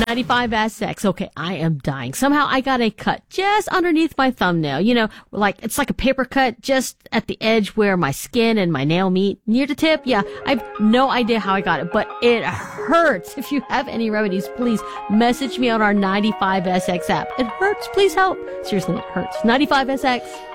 95SX. Okay, I am dying. Somehow I got a cut just underneath my thumbnail. You know, like, it's like a paper cut just at the edge where my skin and my nail meet. Near the tip, yeah. I have no idea how I got it, but it hurts. If you have any remedies, please message me on our 95SX app. It hurts. Please help. Seriously, it hurts. 95SX.